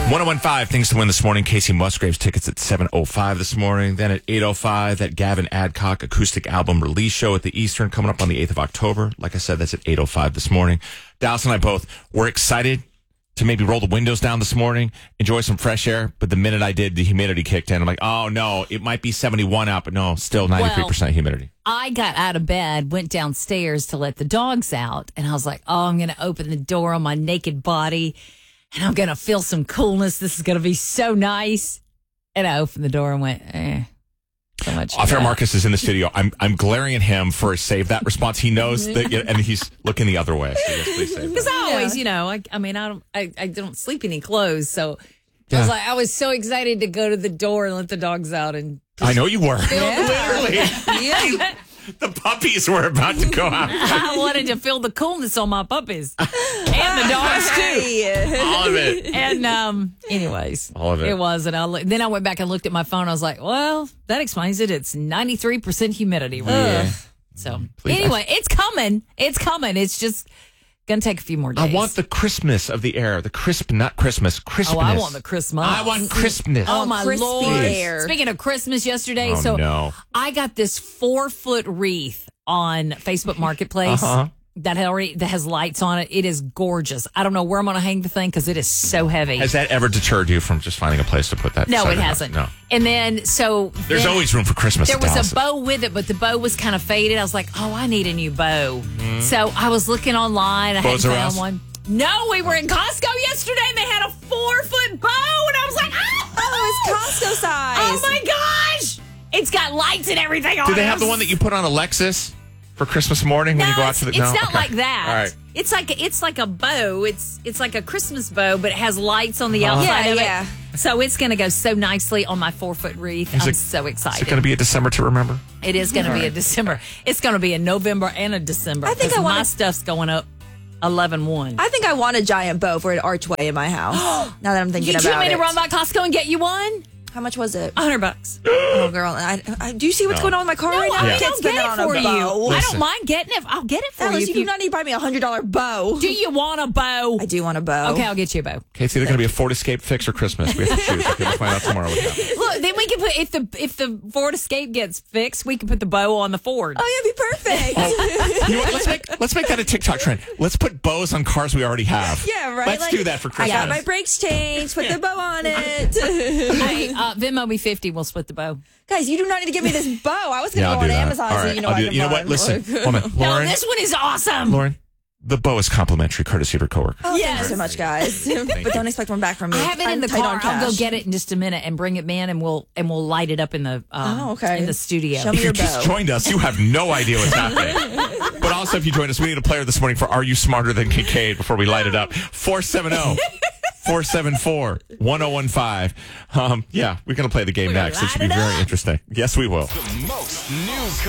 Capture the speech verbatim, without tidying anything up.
one oh one five things to win this morning. Casey Musgraves tickets at seven oh five this morning. Then at eight oh five, that Gavin Adcock acoustic album release show at the Eastern coming up on the eighth of October. Like I said, that's at eight oh five this morning. Dallas and I both were excited to maybe roll the windows down this morning, enjoy some fresh air. But the minute I did, the humidity kicked in. I'm like, oh, no, it might be seventy-one out, but no, still ninety-three percent well, humidity. I got out of bed, went downstairs to let the dogs out, and I was like, oh, I'm going to open the door on my naked body, and I'm going to feel some coolness. This is going to be so nice. And I opened the door and went, eh. So much. Off-air Marcus is in the studio. I'm I'm glaring at him for a save that response. He knows that, and he's looking the other way. So yes, please save that. Because I always, you know, I, I mean, I don't, I, I don't sleep in any clothes, so yeah. I was like, I was so excited to go to the door and let the dogs out, and I know you were. Yeah. Literally, yeah. The puppies were about to go out. I wanted to feel the coolness on my puppies and the dogs too. All of it. And um, anyways, all of it. It was, and I then I went back and looked at my phone. I was like, well, that explains it. It's ninety-three percent humidity. Right yeah. there. So Please. anyway, it's coming. It's coming. It's just gonna take a few more days. I want the crispness of the air. The crisp, not Christmas. Crispness. Oh, I want the Christmas. I want crispness. Oh, my crispy Lord. air. Speaking of Christmas yesterday, Oh, so no. I got this four foot wreath on Facebook Marketplace Uh-huh. that already that has lights on it. It is gorgeous. I don't know where I'm going to hang the thing because it is so heavy. Has that ever deterred you from just finding a place to put that? No, beside it your house? hasn't. No. And then, so. There's then always room for Christmas. There at was Dallas. a bow with it, but the bow was kind of faded. I was like, oh, I need a new bow. Mm-hmm. So I was looking online. I Bows hadn't R found Us? one. No, we were in Costco yesterday and they had a four foot bow. And I was like, oh, Oh, it's Costco size. oh my gosh. It's got lights and everything on it. Do they have the one that you put on Alexis for Christmas morning when No, you go out it's, to the? it's no? not Okay. like that. All right. It's like it's like a bow. It's it's like a Christmas bow, but it has lights on the Uh-huh. outside Yeah, of yeah. it. So it's going to go so nicely on my four foot wreath. Is I'm it- so excited. Is it going to be a December to remember? It is going to be a December. It's going to be a November and a December. I think 'cause I wanna- my stuff's going up eleven one. I think I want a giant bow for an archway in my house. Now that I'm thinking You about want me it. to run by Costco and get you one? How much was it? A hundred bucks. Oh, girl. I, I, do you see what's No. going on with my car No, right now? I I mean, can't I'll spend get it it on for a you. bow. I Listen. don't mind getting it. I'll get it for Alice, you. you if do you not need to buy me a hundred dollar bow. do you want a bow? I do want a bow. Okay, I'll get you a bow. Okay, it's either going to be a Ford Escape fix or Christmas. We have to choose. Okay, we'll find out tomorrow what happens. Look, then we can put if the if the Ford Escape gets fixed, we can put the bow on the Ford. Oh, yeah, be perfect. You know what? Let's make let's make that a TikTok trend. Let's put bows on cars we already have. Yeah, right. Let's Like, do that for I Christmas. got my brakes changed. Put the bow on it. Hey, uh, Venmo me fifty. We'll split the bow. Guys, you do not need to give me this bow. I was going Yeah, to I'll go on do that. Amazon All so right, you know I'll I do can that. You know buy what? them. Listen, woman, No, Lauren, this one is awesome. Lauren, the bow is complimentary, courtesy of her coworker. Oh, Yes. thank you so much, guys. but don't expect one back from me. I have it I'm in the tight car. on I'll go cash. get it in just a minute and bring it in, and we'll and we'll light it up in the um, Oh, okay. in the studio. Show me If you your just bow. joined us, you have no idea what's happening. But also, if you joined us, we need a player this morning for Are You Smarter Than Kincaid before we light it up. four seven zero, four seven four, one zero one five. Um, yeah, we're going to play the game We're gonna next. It should light be it very up. interesting. Yes, we will. The most new